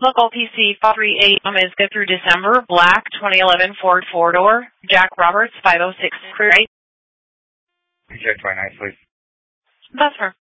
Local PC 3 AM is good through December. Black 2011 Ford 4-door. Jack Roberts 506 Crew. PJ 29, please. That's her.